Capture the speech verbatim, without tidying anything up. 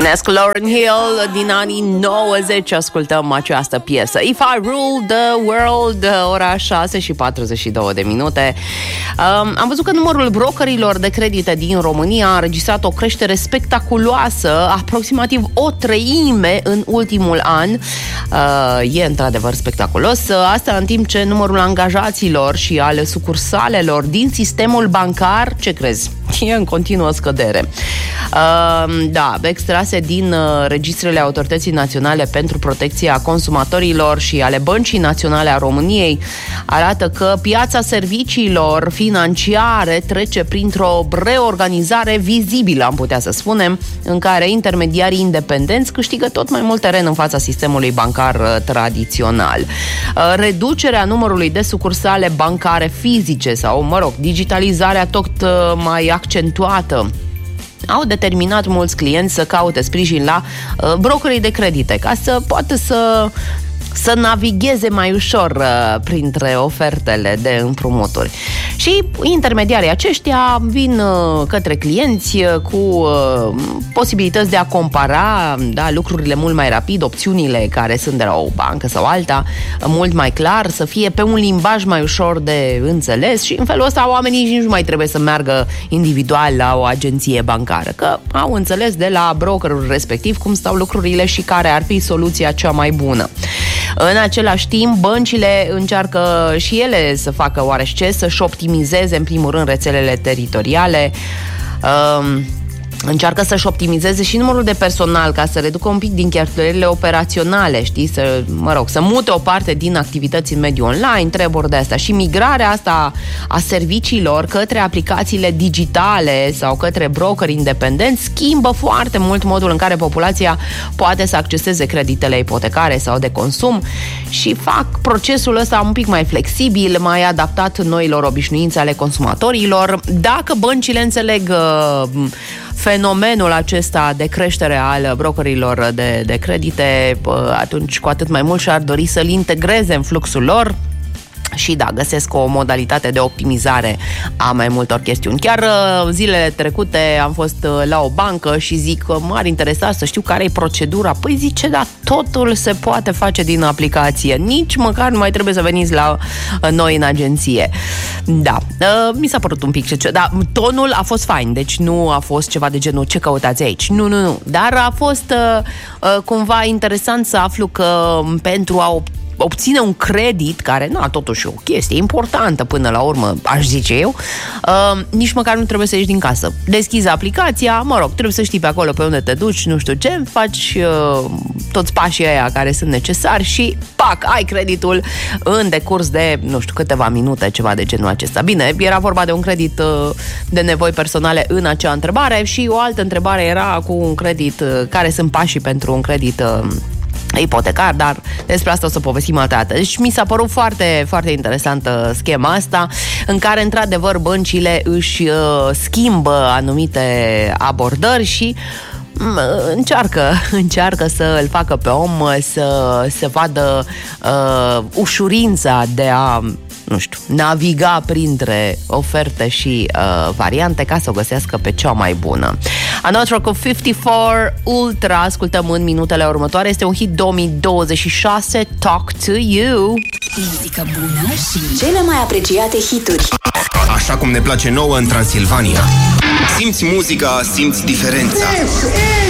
Nesc Lauryn Hill din anii nouăzeci, ascultăm această piesă. If I Rule the World, ora șase și patruzeci și două de minute. Um, am văzut că numărul brokerilor de credite din România a înregistrat o creștere spectaculoasă, aproximativ o treime în ultimul an. Uh, e într-adevăr spectaculos. Asta în timp ce numărul angajaților și ale sucursalelor din sistemul bancar, ce crezi? E în continuă scădere. Uh, da, extrase din uh, registrele Autorității Naționale pentru Protecția Consumatorilor și ale Băncii Naționale a României arată că piața serviciilor financiare trece printr-o reorganizare vizibilă, am putea să spunem, în care intermediarii independenți câștigă tot mai mult teren în fața sistemului bancar uh, tradițional. Uh, reducerea numărului de sucursale bancare fizice sau, mă rog, digitalizarea tot uh, mai accentuată au determinat mulți clienți să caute sprijin la uh, brokerii de credite ca să poată să să navigheze mai ușor uh, printre ofertele de împrumuturi. Și intermediarii aceștia vin uh, către clienți uh, cu uh, posibilități de a compara, da, lucrurile mult mai rapid, opțiunile care sunt de la o bancă sau alta, uh, mult mai clar, să fie pe un limbaj mai ușor de înțeles și în felul ăsta oamenii nici nu mai trebuie să meargă individual la o agenție bancară, că au înțeles de la brokerul respectiv cum stau lucrurile și care ar fi soluția cea mai bună. În același timp, băncile încearcă și ele să facă oarește, să-și optimizeze în primul rând rețelele teritoriale, um, încearcă să-și optimizeze și numărul de personal ca să reducă un pic din cheltuielile operaționale, știi, să, mă rog, să mute o parte din activități în mediul online, treburi de astea. Și migrarea asta a serviciilor către aplicațiile digitale sau către brokeri independenți schimbă foarte mult modul în care populația poate să acceseze creditele ipotecare sau de consum și fac procesul ăsta un pic mai flexibil, mai adaptat noilor obișnuințe ale consumatorilor. Dacă băncile înțeleg uh, fenomenul acesta de creștere al brokerilor de, de credite, atunci cu atât mai mult și-ar dori să-l integreze în fluxul lor. Și da, găsesc o modalitate de optimizare a mai multor chestiuni. Chiar zilele trecute am fost la o bancă și zic că m-ar interesa să știu care e procedura. Păi zice, da, totul se poate face din aplicație. Nici măcar nu mai trebuie să veniți la noi în agenție. Da, mi s-a părut un pic ce... Da, tonul a fost fain, deci nu a fost ceva de genul ce căutați aici. Nu, nu, nu. Dar a fost cumva interesant să aflu că pentru a obține un credit, care, na, totuși o chestie importantă până la urmă, aș zice eu, uh, nici măcar nu trebuie să ieși din casă. Deschizi aplicația, mă rog, trebuie să știi pe acolo pe unde te duci, nu știu ce, faci uh, toți pașii aia care sunt necesari și, pac, ai creditul în decurs de, nu știu, câteva minute, ceva de genul acesta. Bine, era vorba de un credit uh, de nevoi personale în acea întrebare și o altă întrebare era cu un credit, uh, care sunt pașii pentru un credit uh, ipotecar, dar despre asta o să povestim altă dată. Deci mi s-a părut foarte, foarte interesantă schema asta, în care într-adevăr băncile își uh, schimbă anumite abordări și încearcă, încearcă să îl facă pe om să se vadă uh, ușurința de a, nu știu, naviga printre oferte și uh, variante ca să o găsească pe cea mai bună. Another cu cincizeci și patru Ultra, ascultăm în minutele următoare, este un hit două mii douăzeci și șase, Talk to You. Muzică bună și cele mai apreciate hituri. Așa cum ne place nouă în Transilvania. Simți muzica, simți diferența.